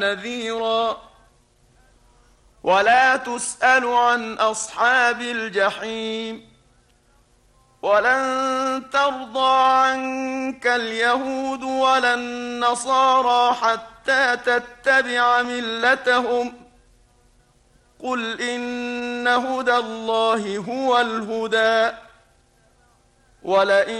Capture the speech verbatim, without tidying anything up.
نذيرا ولا تسأل عن أصحاب الجحيم ولن ترضى عنك اليهود ولا النصارى حتى تتبع ملتهم قل إن هدى الله هو الهدى ولئن